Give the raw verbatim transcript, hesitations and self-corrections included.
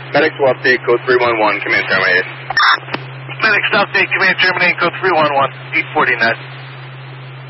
Medics will update code three one one, command terminated. Medics update, command terminated, code three one one, eight forty net.